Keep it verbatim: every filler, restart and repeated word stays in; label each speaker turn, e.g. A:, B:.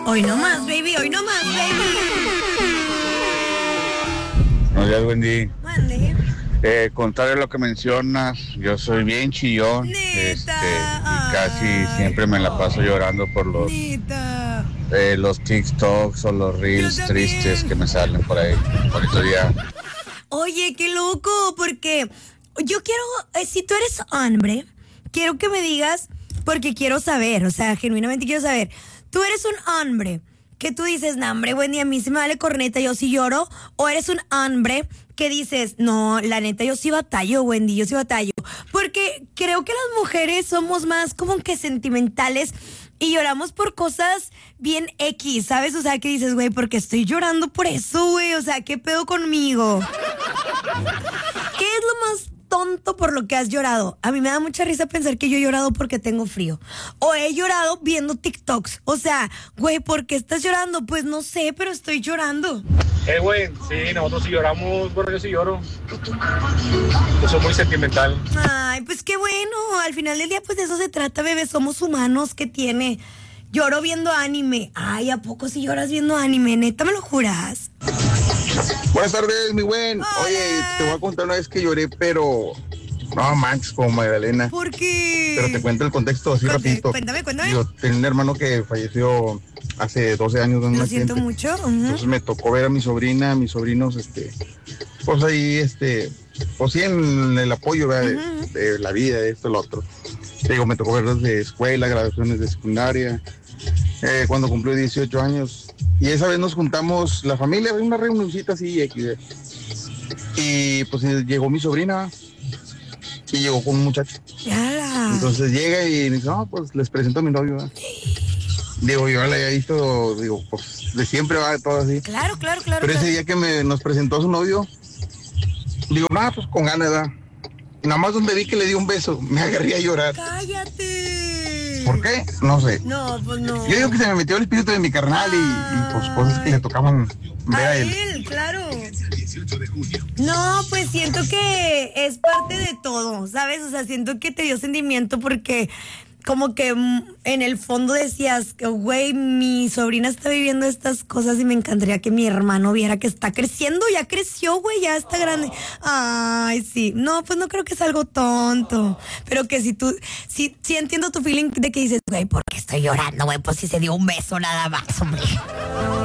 A: Hoy no más, baby, hoy no más, baby.
B: Buenos días, Wendy.
A: Mande.
B: Eh, contrario a lo que mencionas, yo soy bien chillón.
A: Neta.
B: Este, y
A: Ay,
B: casi siempre me la paso llorando por los,
A: Neta.
B: eh, los TikToks o los Reels
A: Yo también.
B: tristes que me salen por ahí. Bonito día.
A: Oye, qué loco, porque yo quiero, eh, si tú eres hombre, quiero que me digas, porque quiero saber, o sea, genuinamente quiero saber. Tú eres un hombre que tú dices, no, hombre, buen día, a mí se me vale corneta, yo sí lloro. O eres un hombre que dices, no, la neta, yo sí batallo, Wendy, yo sí batallo. Porque creo que las mujeres somos más como que sentimentales y lloramos por cosas bien X, ¿sabes? O sea, que dices, güey, porque estoy llorando por eso, güey. O sea, ¿qué pedo conmigo? ¿Qué es lo más tonto por lo que has llorado? A mí me da mucha risa pensar que yo he llorado porque tengo frío. O he llorado viendo TikToks. O sea, güey, ¿por qué estás llorando? Pues no sé, pero estoy llorando.
C: Eh, güey, sí, nosotros sí lloramos, bueno, yo sí lloro. Yo soy muy sentimental.
A: Ay, pues qué bueno. Al final del día, pues de eso se trata, bebé. Somos humanos. ¿Qué tiene? Lloro viendo anime. Ay, ¿a poco si lloras viendo anime? ¿Neta me lo juras?
D: Buenas tardes, mi buen.
A: Hola.
D: Oye, te voy a contar una vez que lloré, pero no manches, como Magdalena.
A: ¿Por qué?
D: Pero te cuento el contexto así
A: Cuente-
D: rapidito.
A: Cuéntame, cuéntame.
D: Yo tenía un hermano que falleció hace doce años de un
A: Lo
D: accidente.
A: siento mucho. Ujú.
D: Entonces me tocó ver a mi sobrina, a mis sobrinos, este, pues ahí, este, pues sí, en el apoyo, ¿verdad? de, de la vida, de esto, lo otro. Te digo, me tocó verlos de escuela, graduaciones de secundaria, eh, cuando cumplió dieciocho años. Y esa vez nos juntamos, la familia, una reunioncita así, X, eh. Y pues llegó mi sobrina y llegó con un muchacho.
A: Yala.
D: Entonces llega y dice, no, pues les presento a mi novio, ¿verdad? Digo, yo la había visto, digo, pues de siempre va todo así.
A: Claro, claro, claro.
D: Pero ese
A: claro.
D: día que me, nos presentó a su novio, digo, nada, pues con ganas, ¿verdad? Y nada más donde vi que le dio un beso, me agarré a llorar.
A: ¡Cállate!
D: ¿Por qué? No sé.
A: No, pues no.
D: Yo digo que se me metió el espíritu de mi carnal y, y pues cosas que le tocaban ver
A: A
D: a él.
A: él, claro. No, pues siento que es parte de todo, ¿sabes? O sea, siento que te dio sentimiento porque como que mm, en el fondo decías, que, güey, mi sobrina está viviendo estas cosas y me encantaría que mi hermano viera que está creciendo, ya creció, güey, ya está grande. Ay, sí. No, pues no creo que es algo tonto. Pero que si tú, sí, sí entiendo tu feeling de que dices, güey, ¿por qué estoy llorando, güey? Pues si se dio un beso nada más, hombre.